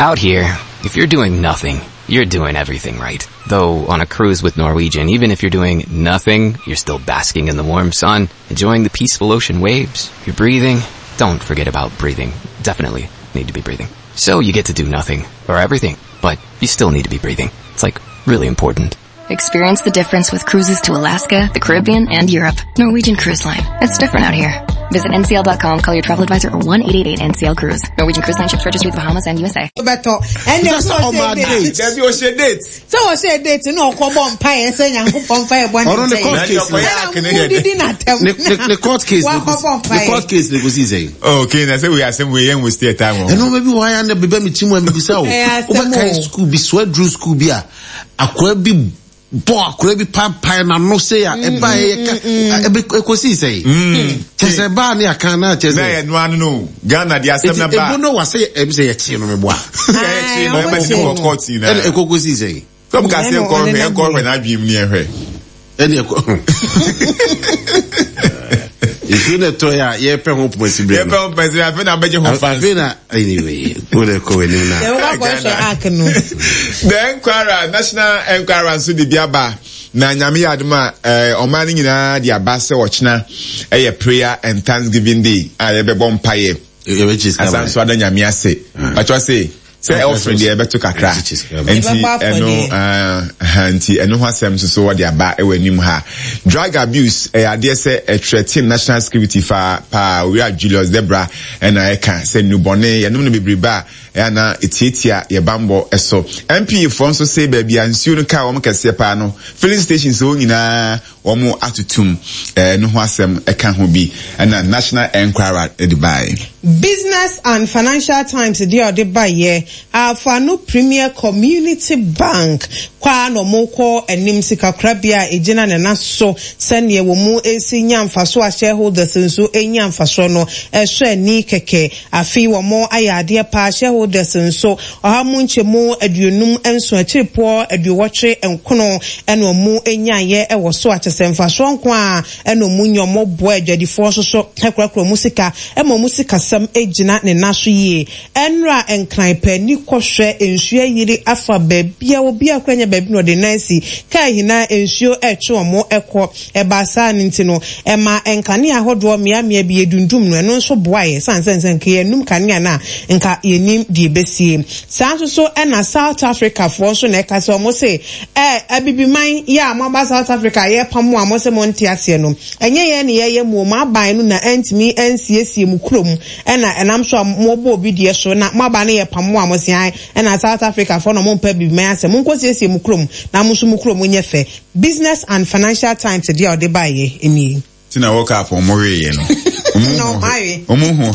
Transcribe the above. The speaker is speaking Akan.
Out here, if you're doing nothing, you're doing everything right. Though on a cruise with Norwegian, even if you're doing nothing, you're still basking in the warm sun, enjoying the peaceful ocean waves. You're breathing. Don't forget about breathing. Definitely need to be breathing. So you get to do nothing, or everything, but you still need to be breathing. It's like really important. Experience the difference with cruises to Alaska, the Caribbean, and Europe. Norwegian Cruise Line. It's different out here. Visit ncl.com, call your travel advisor, or 1-888-NCL-CRUISE. Norwegion Cruise Line ships registry with the Bahamas and USA. That's on my date. That's your share date. So I said date, no, come on, pie and say, I'm on fire. Or on the court case. The court case. The court case, it was easy. Okay, I say we are some way and we stay at time. I know maybe why I never be Chimo and Bissau. Over school, be sweat drew school beer. I could be. Boy, could be pie and no say, a say. Tis a barney, I cannot just say, no, Ghana, the assembly. I know what say, say a chin on the bois. And a cocos easy. Some can still call me and call when I be near her. If you not toya, ye pen hope was to be a anyway, good a coin The Enquira, National Enquira, so the Biaba, Nanyami Adma, Omani, the Abasa Watchna, a prayer and Thanksgiving Day, I have a bomb pie, which is as I'm swallowing Yamiase. But I say, say offering the better kakra enti eno hasem so what they ba ewanim ha drug abuse ade say a threaten national security pa we are Julius Debra and I can say no bone ye no bebre ba na etietia ye bambo eso MP for so say baby ansuo no ka wo kase pa no filling stations so nyina wo mo atutum no hasem eka ho bi na National Enquirer Dubai Business and Financial Times the by ye for no Premier Community Bank kwa no moko enim sika krabia ejina na naso sene wo mu esinya mfaso a shareholders nso enya mfaso no ehwe ni keke afi wo mo ayade pa shareholders nso ohamu nchemu aduonum enso achiripo aduwotwe enkono eno mu enya ye ewo so achese mfaso nko a eno mu nyomo bo adwadifo so ekrakra musika emo musika sam ejina ne naso ye enra enkran pani kohwe enhue yiri afa babia obi akwanya babi no de nancy kai hina ensuo eche omo ekọ ebasa ntino ema enkane ahodo miamia bi edundum no eno so boaye sansensen ke enum kane na nka yenim die besie sanso ena South Africa for so na ekase omo se abibiman ya amaba South Africa ye pamo amo se monti ase no enye ye ne ye mu ma ban no na entimi ensiesie mu krom ena enam so mo bo obi die so na maba na ye pamo amo se ai ena South Africa for no mo pa bibiman ase mo nkosiesie mu krom na musu mu krom nyefe Business and Financial Times dia ode baye eni tina woka for mo we ye no no baye